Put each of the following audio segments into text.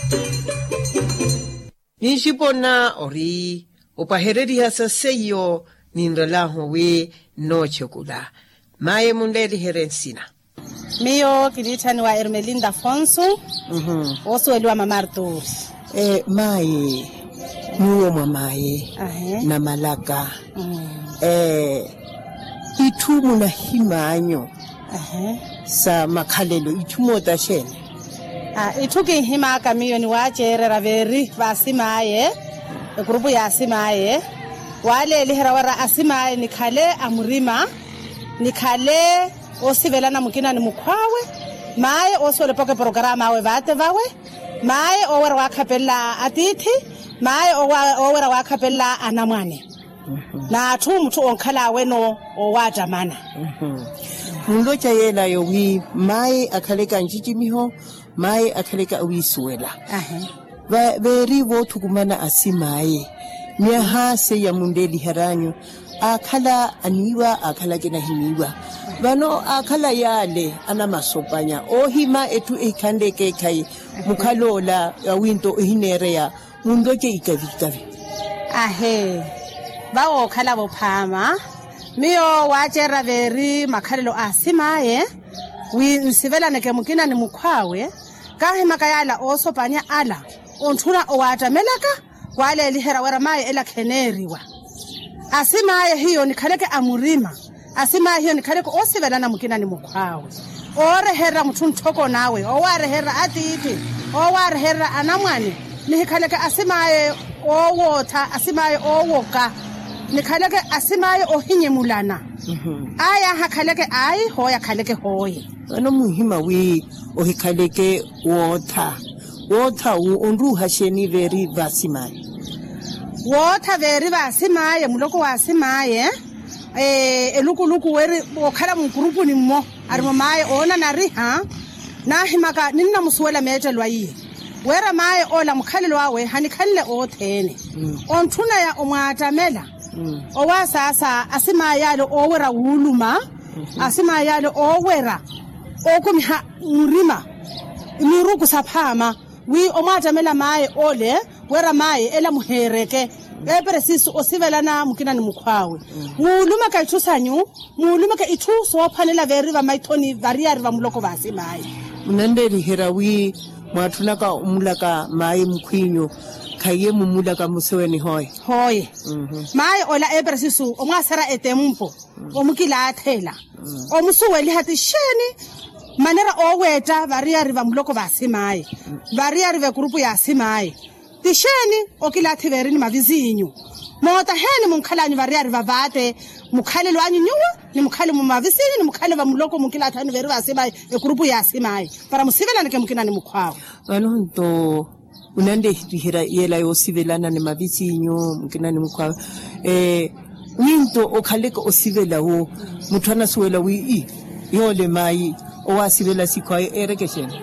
Nishipona ori upahereri hasa seyo ninralaho we noche kula. Maye mundeli herensina. Mio kilitani wa Ermelinda Fonso. Oso eliwa mamartos. Maye nuo mamaye na malaka. Itumu na himanyo. Sa makalelo itumo dashene. Ituki hima kamiyo ni wachere raveri vasimaye. Grupu ya asimaye. Wale liherawara asimaye nikale amurima. Nikale osivela na mukina ni mukwawe. Mae osole poke programa awe vate vawe. Mae owera wakapela atiti. Mae owera wakapela anamwane. Na tu mtu onkala weno owajamana. Mundocha yela yowi mae akaleka njiji miho. Mae akaleka awisuela. Veri votu kumana asimaye. Nyaha se ya mundeli heranyo. Akala aniwa akala gena himiwa. Vano akala yale anamasopanya. Ohima etu ikande kekai. Mukalola ya winto hinerea. Mundoche ikavikavi. Bao kala bopama. Mio wachera veri makalelo asimaye. Nsivela neke mukina ni mukwawe. Kahi makayala oso panya ala. Ontuna owata melaka. Wale lihera wera mae ela keneriwa. Asimaye hiyo ni kaleke amurima. Asimaye hiyo ni kaleke osivela na mukina ni mukwawe. Ore hera mtuntoko nawe. Oware hera atiti. Oware hera anamwani. Ni kaleke asimaye owota. Asimaye owoka. Ni kaleke asimaye ohinye mulana. Aya hakaleke ai hoya kaleke hoye. Ano muhima we ohikaleke wota. Wota unru hasheni veri vasimaye. Wota veri vasimaye muloko wasimaye. Luku weri okala mgrupu ni mo. Arimo mae ona nariha. Nahimaka nina musuwela meje lwaye. Wera mae ola mukhalelo wawe hanikhalele othene. Ontuna ya omwatamela. Owa sasa asimayalo owera wuluma. Asimayalo owera okumha murima. Niruku saphama. Wi omwatamela mae ole wera mae ela muhereke. Eperesisu osivela na mukina ni mukwawe. Wuluma ka itusanyu. Wuluma ka ituso ophanela veri va maithoni variari va muloko vasimaye. Munandeli herawi mwatunaka umulaka mae mkwinyo. Kaye mumulaka museweni hoye. Hoye. Mae ola eperesisu omwasara etempo. Omukila athela. Omusuweli hati sheni. Manera oweta variari va muloko vasimaye. Variari va grupu ya asimaye. Tisheni okila athiveri ni mavizinyu. Mota heni mumkhalanyu variari va vate. Mukhale lwanyu nyuwa. Ni mukhale mumavizinyu. Ni mukhale va muloko mukila athani veri va asimaye. Grupu ya asimaye. Para musivela nike mukina ni mukwawe. Ano nto unande hira yela yosivelana ni mavizinyu. Mukina ni mukwawe. Winto okhaleka osivela wo. Mutwana suwela wii. Yole mai. Owasivela sikwaye erekesheni.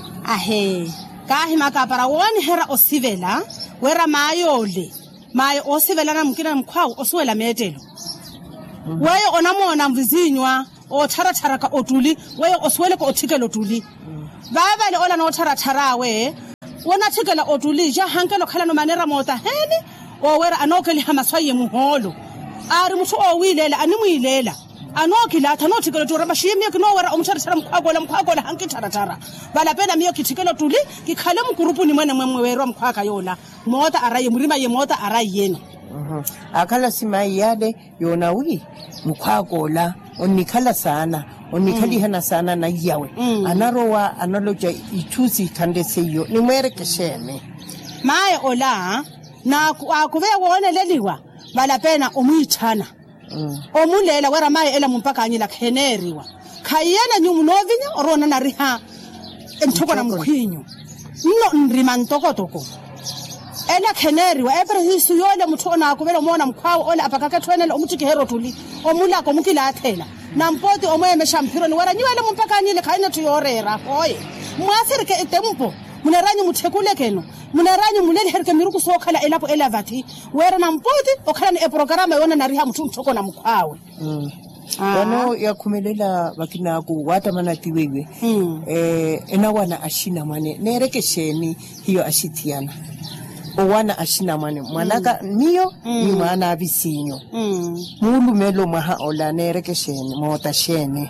Kahi makapara woni hera osivela. Wera mayole. Maye osivela na mkina mkwawo osuwela metelo. Weyo onamona mvizinywa. Otarataraka otuli. Weyo osweleko otikelo otuli. Vavale ola no taratarawe. Wona tikela otuli. Ja hankelo khala no manera mota heni. Owera anokeli hamaswaye muholo. Ari mutu owilela animuilela. Anokila tanotikelo turaba shimye kinowera omutaratara mkwagola hanki taratara. Balapena miyo kitikelo tuli kikhale mkurupu ni mwene mwero mkwaka yola. Mota araye murima ye mota araye yenu. Akala simayi yade yona wi mkwagola onikala sana onikali hana sana na yawe. Anarowa analoja itusi kandeseyo ni mwere keshene. Mae ola na kuve wone leliwa balapena omuichana. Omulela wera mae ela mumpaka anyila keneriwa. Kayena nyumu novinya orona na riha emtoko na mkwinyo. Nno nrima ntoko. Ela keneriwa eperesisu yole mutona akuvela umona mkwawo ole apakake twenela omutiki hero tuli. Omulako mukila athela. Na mpoti omweme shampiro ni wera nyuele mumpaka anyile kayena tuyorera. Oye. Mwasirike etempo. Muneranyi mutekule keno. Muneranyi muleli herke miruku sokhala elapo elavati. Wera na mpoti okhala ni programa yona na riha mtu mtoko na mkwawe. Wano ya kumelela wakina kuwata manatiwewe. Enawana ashina mane. Nereke sheni hiyo ashitiana. Owana ashina mane. Mwanaka miyo ni mwana abisinyo. Mulu melo maha ola nereke sheni. Mota sheni.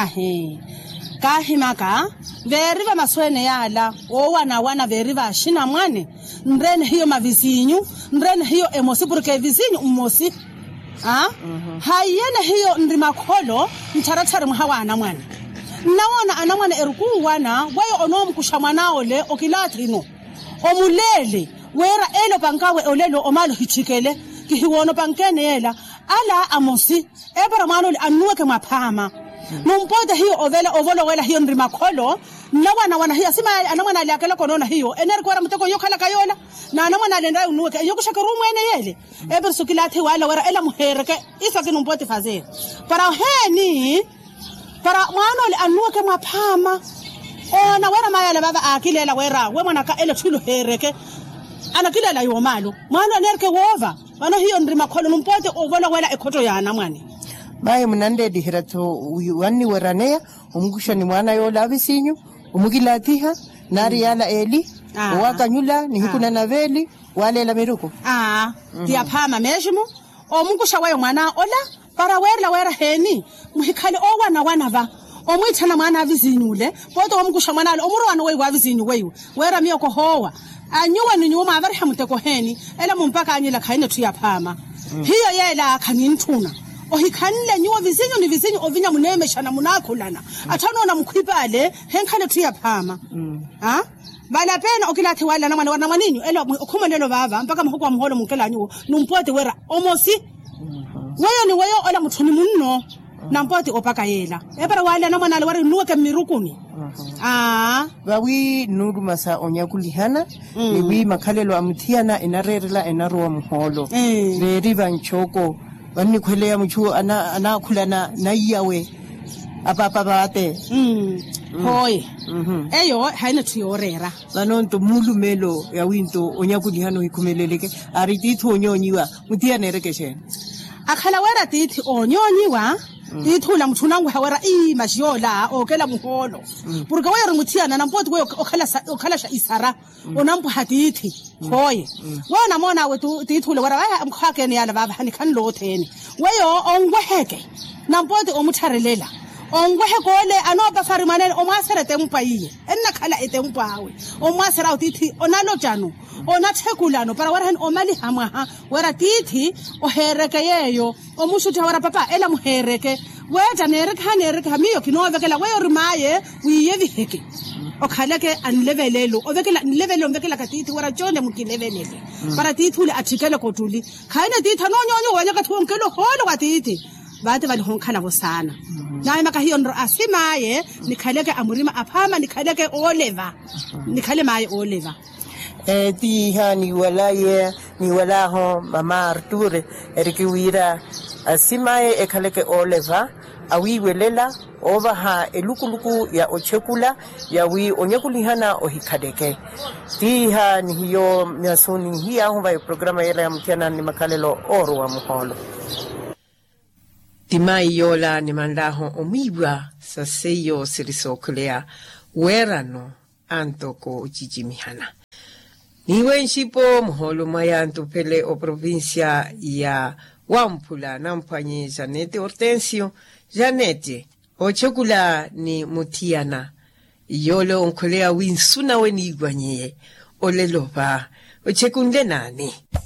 Kahimaka veriva maswene yala wana veriva ashina mwane nrene hiyo mavizinyu nrene hiyo emosi porque vizinyu umosi hayene hiyo ndrimakholo ntharatshari mhawana mwane nawana anamwana eruku wana wayo onomkusha mwana ole okilathino omulele wera elo bankawe olelo omalo hichikele kihiwono bankene yela ala amosi ebara mwana ole anuke maphama Numpode hiyo ovolo wela hiyo ndrimakholo nawana hiyo sima anamwana aliyakela konona hiyo enerkwara muteko yokhala kayola na anamwana alenda unuke yokushaka rumu ene yele ebersukilati wala wera ela muhereke isake numpode faze para heni para mwana ole anuke maphama ona wera mayala baba akilela wera we mwana ka ele thulu hereke anakilela yomalo mwana nerke wova bano hiyo ndrimakholo numpode ovolo wela ekhoto yana mwana Bae mnande dihirato wani waranea umugusha ni mwana yola abisinyu umugilatiha nari yala eli wakanyula ni hikuna naveli wale la meruko diaphama meshimu omugusha wayo mwana ola para wera heni muhikale owana va omwithana mwana abizinyule bodo omugusha mwana omurwana weyi wabizinyu weyi wera miyoko howa anyuwa ni nyuma avari hamuteko heni ela mumpaka anyila khaine tuyaphama hiyo yela khaninthuna ohikhanile nyiwo vizinyo ni vizinyo ovinya munemeshana munakholana athanona mkhwipale henkhane thuyaphama bana pena okilathi wala na mwana mwaninyo elo okhumelelo baba mpaka mhoko mholo munkelanyo numpode wera omosi weyo ni weyo ola muthuni munno nampode opaka yela ebara wala na mwana wari nuke mirukuni bawi nuru masa onyakulihana ebi makhalelo amthiana enarerela enarwa mholo veriva nchoko Wani kwele ya mchu ana kulana na iyawe apa bate hoi eyo haina tuyorera banonto mulu melo ya winto onyakulihano hikumeleleke aritithu onyonyiwa mutia nerekeshe akhala wera tithi onyonyiwa ithula mthunangu hawera mashola okela muholo porque wera muthiana nampoti we okhalasha isara onampu hatithi hoye wona mona we tithule wera waya mkhakeni yala baba hani khan lotheni weyo ongweheke nampoti omutharelela ongwehe gole anoba farimanene omaserete mpayiye enakhala etempawe omasera utithi onalo jano onathekulano para wera hani omali hamwa wera tithi ohereke yeyo omushuthi wera papa ela muhereke weta nereke hamiyo kinovekela weyo rimaye uyeviheke okhaleke anlevelelo ovekela nlevelelo omvekela katithi wera jone mukilevelele para tithule athikele kotuli khaine tithi nonyonyo wenya kathonkelo holo katithi bate bali honkhala bosana naye maka hiyo ndo asimaye nikhaleke amurima aphama nikhaleke oleva nikhale maye oleva tiha ni wala ho mama Arture erikiwira asimaye ekhaleke oleva awi welela ovaha elukuluku ya ochekula ya wi onyakulihana ohikadeke tiha ni hiyo miasuni hiya humba programa yela ya mtiana ni makalelo oro wa muholo Timai yola ni mandaho omibwa sa seyo sirisokulea werano antoko ujijimihana. Niwe nshipo muholo mayantu pele o provincia ya Wampula nampanye Janete Hortensio. Janete, ochokula ni mutiana. Yolo onkolea winsuna weni igwanyeye. Oleloba, ochekunde nani.